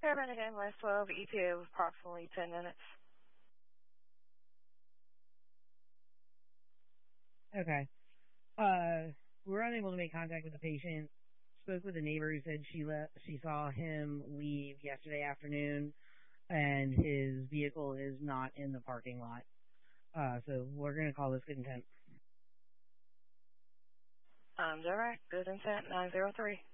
Fairbairn again, West 12, ETA was approximately 10 minutes. Okay. We were unable to make contact with the patient. Spoke with a neighbor who said she saw him leave yesterday afternoon, and his vehicle is not in the parking lot. So we're going to call this good intent. Direct, good intent, 903.